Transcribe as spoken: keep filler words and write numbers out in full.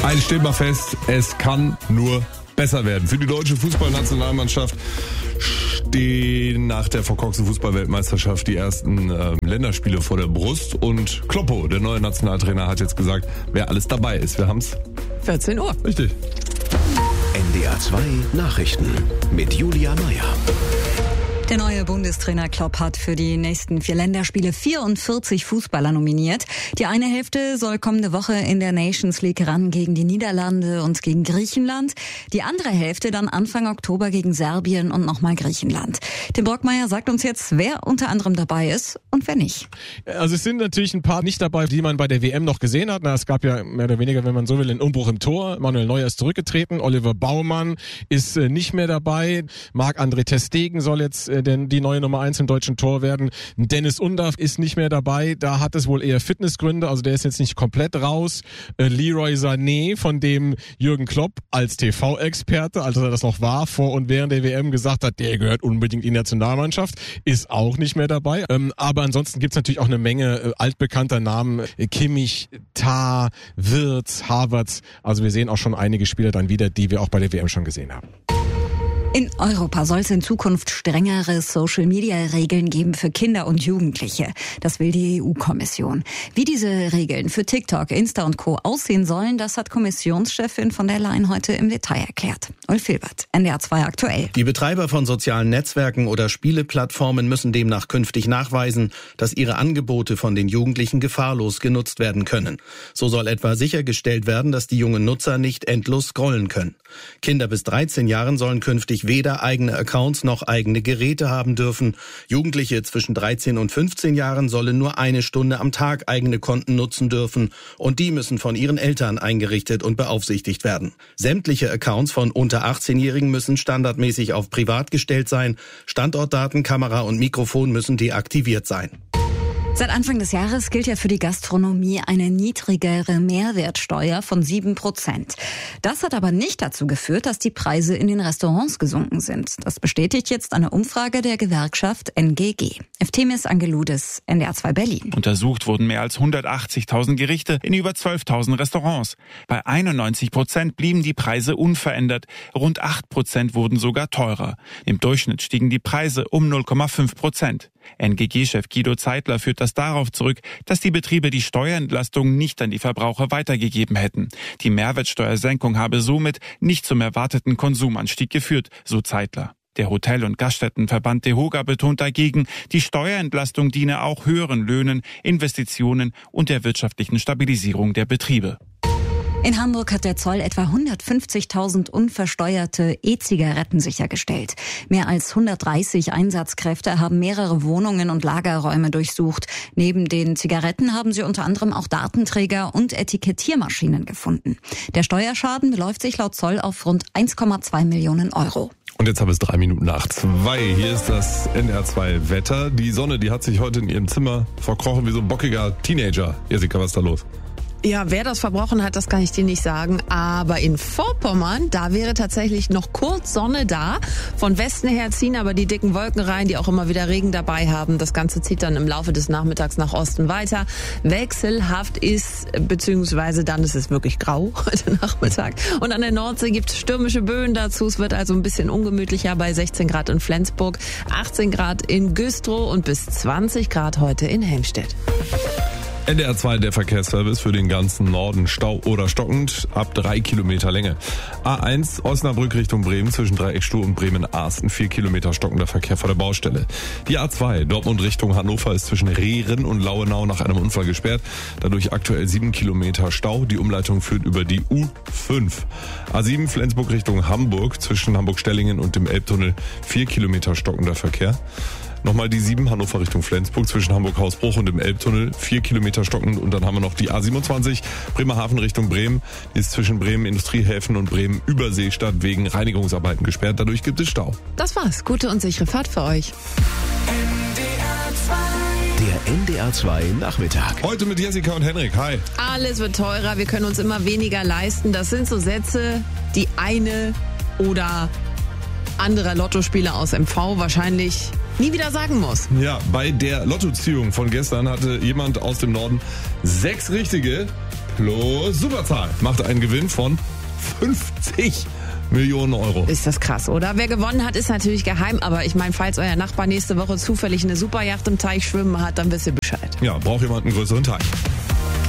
Eins steht mal fest, es kann nur besser werden. Für die deutsche Fußballnationalmannschaft stehen nach der verkorksten Fußballweltmeisterschaft die ersten äh, Länderspiele vor der Brust. Und Kloppo, der neue Nationaltrainer, hat jetzt gesagt, wer alles dabei ist. Wir haben's. vierzehn Uhr. Richtig. N D R zwei Nachrichten mit Julia Meyer. Der neue Bundestrainer Klopp hat für die nächsten vier Länderspiele vierundvierzig Fußballer nominiert. Die eine Hälfte soll kommende Woche in der Nations League ran gegen die Niederlande und gegen Griechenland. Die andere Hälfte dann Anfang Oktober gegen Serbien und nochmal Griechenland. Tim Brockmeier sagt uns jetzt, wer unter anderem dabei ist und wer nicht. Also es sind natürlich ein paar nicht dabei, die man bei der W M noch gesehen hat. Na, es gab ja mehr oder weniger, wenn man so will, einen Umbruch im Tor. Manuel Neuer ist zurückgetreten, Oliver Baumann ist äh, nicht mehr dabei. Marc-André ter Stegen soll jetzt äh, denn die neue Nummer eins im deutschen Tor werden. Dennis Undaff ist nicht mehr dabei. Da hat es wohl eher Fitnessgründe, also der ist jetzt nicht komplett raus. Äh, Leroy Sané, von dem Jürgen Klopp als T V-Experte, als er das noch war, vor und während der W M gesagt hat, der gehört unbedingt in die Nationalmannschaft, ist auch nicht mehr dabei. Ähm, aber ansonsten gibt's natürlich auch eine Menge äh, altbekannter Namen. Äh, Kimmich, Tah, Wirtz, Havertz. Also wir sehen auch schon einige Spieler dann wieder, die wir auch bei der W M schon gesehen haben. In Europa soll es in Zukunft strengere Social-Media-Regeln geben für Kinder und Jugendliche. Das will die E U-Kommission. Wie diese Regeln für TikTok, Insta und Co. aussehen sollen, das hat Kommissionschefin von der Leyen heute im Detail erklärt. Ulf Filbert, N D R zwei aktuell. Die Betreiber von sozialen Netzwerken oder Spieleplattformen müssen demnach künftig nachweisen, dass ihre Angebote von den Jugendlichen gefahrlos genutzt werden können. So soll etwa sichergestellt werden, dass die jungen Nutzer nicht endlos scrollen können. Kinder bis dreizehn Jahren sollen künftig weder eigene Accounts noch eigene Geräte haben dürfen. Jugendliche zwischen dreizehn und fünfzehn Jahren sollen nur eine Stunde am Tag eigene Konten nutzen dürfen und die müssen von ihren Eltern eingerichtet und beaufsichtigt werden. Sämtliche Accounts von unter achtzehnjährigen müssen standardmäßig auf privat gestellt sein. Standortdaten, Kamera und Mikrofon müssen deaktiviert sein. Seit Anfang des Jahres gilt ja für die Gastronomie eine niedrigere Mehrwertsteuer von sieben Prozent. Das hat aber nicht dazu geführt, dass die Preise in den Restaurants gesunken sind. Das bestätigt jetzt eine Umfrage der Gewerkschaft N G G. Eftemis Angeloudis, N D R zwei Berlin. Untersucht wurden mehr als hundertachtzigtausend Gerichte in über zwölftausend Restaurants. Bei einundneunzig Prozent blieben die Preise unverändert. Rund acht Prozent wurden sogar teurer. Im Durchschnitt stiegen die Preise um null Komma fünf Prozent. N G G-Chef Guido Zeitler führt das darauf zurück, dass die Betriebe die Steuerentlastung nicht an die Verbraucher weitergegeben hätten. Die Mehrwertsteuersenkung habe somit nicht zum erwarteten Konsumanstieg geführt, so Zeitler. Der Hotel- und Gaststättenverband DEHOGA betont dagegen, die Steuerentlastung diene auch höheren Löhnen, Investitionen und der wirtschaftlichen Stabilisierung der Betriebe. In Hamburg hat der Zoll etwa hundertfünfzigtausend unversteuerte E-Zigaretten sichergestellt. Mehr als hundertdreißig Einsatzkräfte haben mehrere Wohnungen und Lagerräume durchsucht. Neben den Zigaretten haben sie unter anderem auch Datenträger und Etikettiermaschinen gefunden. Der Steuerschaden beläuft sich laut Zoll auf rund eins Komma zwei Millionen Euro. Und jetzt haben es drei Minuten nach zwei. Hier ist das N D R zwei Wetter. Die Sonne, die hat sich heute in ihrem Zimmer verkrochen wie so ein bockiger Teenager. Jessica, was ist da los? Ja, wer das verbrochen hat, das kann ich dir nicht sagen. Aber in Vorpommern, da wäre tatsächlich noch kurz Sonne da. Von Westen her ziehen aber die dicken Wolken rein, die auch immer wieder Regen dabei haben. Das Ganze zieht dann im Laufe des Nachmittags nach Osten weiter. Wechselhaft ist, beziehungsweise dann ist es wirklich grau heute Nachmittag. Und an der Nordsee gibt es stürmische Böen dazu. Es wird also ein bisschen ungemütlicher bei sechzehn Grad in Flensburg, achtzehn Grad in Güstrow und bis zwanzig Grad heute in Helmstedt. N D R zwei, der Verkehrsservice für den ganzen Norden. Stau oder stockend ab drei Kilometer Länge. A eins Osnabrück Richtung Bremen zwischen Dreieckstuhl und Bremen-Arsten. vier Kilometer stockender Verkehr vor der Baustelle. Die A zwei Dortmund Richtung Hannover ist zwischen Rehren und Lauenau nach einem Unfall gesperrt. Dadurch aktuell sieben Kilometer Stau. Die Umleitung führt über die U fünf. A sieben Flensburg Richtung Hamburg zwischen Hamburg-Stellingen und dem Elbtunnel. vier Kilometer stockender Verkehr. Nochmal die sieben Hannover Richtung Flensburg zwischen Hamburg-Hausbruch und dem Elbtunnel. vier Kilometer stockend. Und dann haben wir noch die A siebenundzwanzig Bremerhaven Richtung Bremen. Die ist zwischen Bremen Industriehäfen und Bremen Überseestadt wegen Reinigungsarbeiten gesperrt. Dadurch gibt es Stau. Das war's. Gute und sichere Fahrt für euch. Der N D R zwei Nachmittag. Heute mit Jessica und Henrik. Hi. Alles wird teurer. Wir können uns immer weniger leisten. Das sind so Sätze, die eine oder andere Lottospieler aus M V wahrscheinlich nie wieder sagen muss. Ja, bei der Lottoziehung von gestern hatte jemand aus dem Norden sechs richtige. plus Superzahl macht einen Gewinn von fünfzig Millionen Euro. Ist das krass, oder? Wer gewonnen hat, ist natürlich geheim, aber ich meine, falls euer Nachbar nächste Woche zufällig eine Superjacht im Teich schwimmen hat, dann wisst ihr Bescheid. Ja, braucht jemand einen größeren Teich.